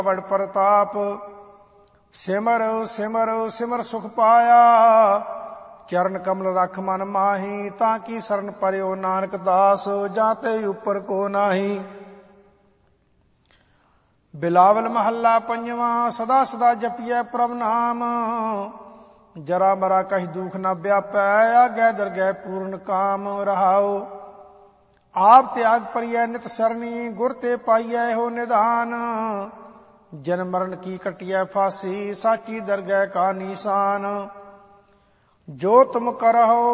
ਵਡ ਪ੍ਰਤਾਪ। ਸਿਮਰ ਸਿਮਰ ਸਿਮਰ ਸੁਖ ਪਾਇਆ, ਚਰਨ ਕਮਲ ਰਖ ਮਨ ਮਾਹੀ। ਤਾਂ ਕੀ ਸਰਨ ਪਰਿਓ ਨਾਨਕ ਦਾਸ, ਜਾਂ ਤੇ ਉਪਰ ਕੋ ਨਾਹੀ। ਬਿਲਾਵਲ ਮਹੱਲਾ ਪੰਜਵਾਂ। ਸਦਾ ਸਦਾ ਜਪੀਐ ਪ੍ਰਭ ਨਾਮ, ਜਰਾ ਮਰਾ ਕਹੀ ਦੁਖ ਨ ਵਿਆਪੈ। ਆਗੈ ਦਰਗਹਿ ਪੂਰਨ ਕਾਮ ਰਹਾਉ। ਆਪ ਤਿਆਗ ਪਰਿਐ ਨਿਤ ਸਰਨੀ, ਗੁਰ ਤੇ ਪਾਈਐ ਹੋ ਨਿਧਾਨ। ਜਨਮ ਮਰਨ ਕੀ ਕਟਿਐ ਫਾਸੀ, ਸਾਚੀ ਦਰਗਹਿ ਕਾ ਨੀਸਾਨ। ਜੋ ਤੁਮ ਕਰਹੁ